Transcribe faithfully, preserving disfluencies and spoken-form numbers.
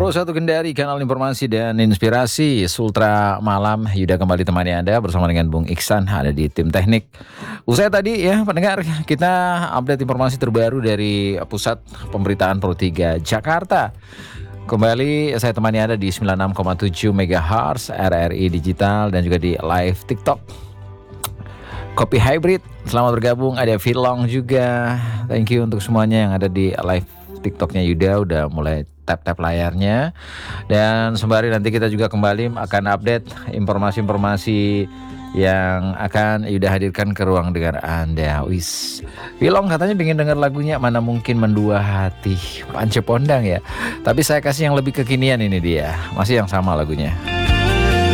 Pro satu Kendari, kanal informasi dan inspirasi Sultra Malam. Yuda kembali temani Anda bersama dengan Bung Iksan, ada di tim teknik. Usai tadi ya pendengar, kita update informasi terbaru dari Pusat Pemberitaan Pro tiga Jakarta. Kembali saya temani Anda di sembilan puluh enam koma tujuh megahertz R R I Digital dan juga di live TikTok Kopi Hybrid. Selamat bergabung, ada Vilong juga. Thank you untuk semuanya yang ada di live TikToknya Yuda, udah mulai tap-tap layarnya. Dan sembari nanti kita juga kembali akan update informasi-informasi yang akan Yuda hadirkan ke ruang dengar Anda. Wis, Vilong katanya pengen dengar lagunya Mana Mungkin Mendua Hati, Pance Pondang ya. Tapi saya kasih yang lebih kekinian, ini dia. Masih yang sama lagunya.